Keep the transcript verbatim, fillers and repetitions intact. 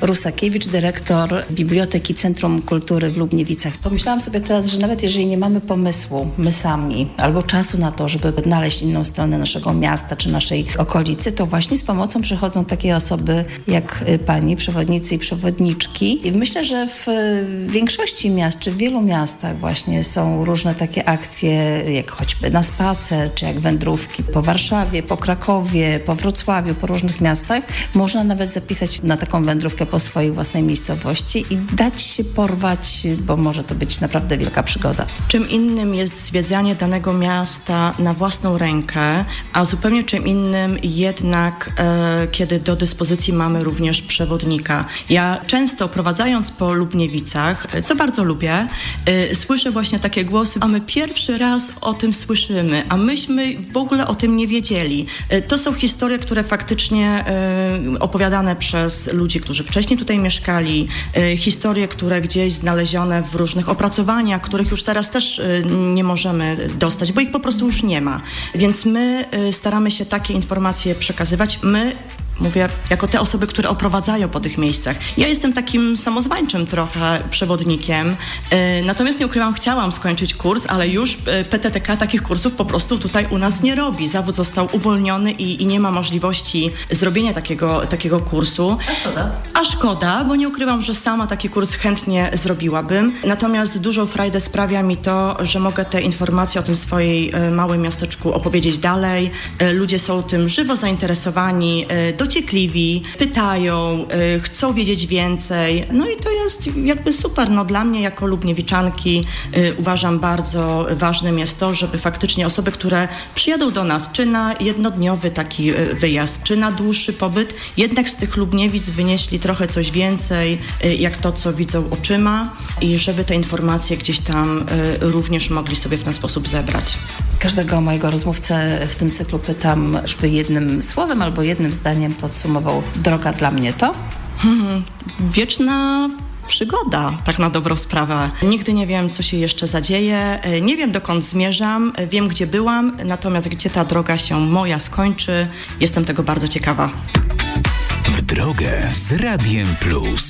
Rusakiewicz, dyrektor Biblioteki Centrum Kultury w Lubniewicach. Pomyślałam sobie teraz, że nawet jeżeli nie mamy pomysłu my sami albo czasu na to, żeby odnaleźć inną stronę naszego miasta czy naszej okolicy, to właśnie z pomocą przychodzą takie osoby jak pani, przewodnicy i przewodniczki. I myślę, że w większości miast, czy w wielu miastach właśnie są różne takie akcje, jak choćby na spacer, czy jak wędrówki po Warszawie, po Krakowie, po Wrocławiu, po różnych miastach. Można nawet zapisać na taką wędrówkę po swojej własnej miejscowości i dać się porwać, bo może to być naprawdę wielka przygoda. Czym innym jest zwiedzanie danego miasta na własną rękę, a zupełnie czym innym jednak, e, kiedy do dyspozycji mamy również przewodnika. Ja często prowadzając po Lubniewicach, co bardzo lubię, e, słyszę właśnie takie głosy, a my pierwszy raz o tym słyszymy, a myśmy w ogóle o tym nie wiedzieli. E, to są historie, które faktycznie e, opowiadane przez ludzi, którzy wcześniej tutaj mieszkali, e, historie, które gdzieś znalezione w różnych opracowaniach, których już teraz też e, nie możemy dostać, bo ich po prostu już nie ma. Więc my e, staramy się takie informacje przekazywać. My Mówię jako te osoby, które oprowadzają po tych miejscach. Ja jestem takim samozwańczym trochę przewodnikiem, yy, natomiast nie ukrywam, chciałam skończyć kurs, ale już yy, P T T K takich kursów po prostu tutaj u nas nie robi. Zawód został uwolniony i, i nie ma możliwości zrobienia takiego, takiego kursu. A szkoda. A szkoda, bo nie ukrywam, że sama taki kurs chętnie zrobiłabym. Natomiast dużą frajdę sprawia mi to, że mogę te informacje o tym swojej yy, małym miasteczku opowiedzieć dalej. Yy, ludzie są tym żywo zainteresowani, yy, dociekliwi, pytają, y, chcą wiedzieć więcej. No i to jest jakby super. No dla mnie jako Lubniewiczanki y, uważam bardzo ważnym jest to, żeby faktycznie osoby, które przyjadą do nas, czy na jednodniowy taki y, wyjazd, czy na dłuższy pobyt, jednak z tych Lubniewic wynieśli trochę coś więcej, y, jak to, co widzą oczyma i żeby te informacje gdzieś tam y, również mogli sobie w ten sposób zebrać. Każdego mojego rozmówcę w tym cyklu pytam, żeby jednym słowem albo jednym zdaniem podsumował droga dla mnie to? Hmm, wieczna przygoda, tak na dobrą sprawę. Nigdy nie wiem, co się jeszcze zadzieje, nie wiem, dokąd zmierzam, wiem, gdzie byłam, natomiast gdzie ta droga się moja skończy, jestem tego bardzo ciekawa. W drogę z Radiem Plus.